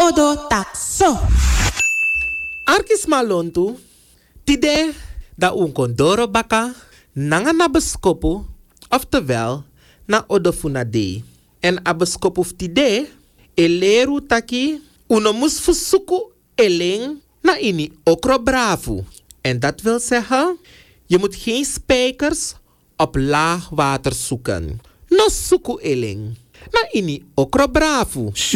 odo takso. Arkis malontu, tide da un kondoro baka, nanga na beskopu, oftewel na odofuna dei. En a beskopu tide, eleru taki, uno mus fusuku eling na ini okro brafu. En dat wil zeggen, je moet geen spijkers op laag water zoeken. No suku eling. Na ini okro brafu.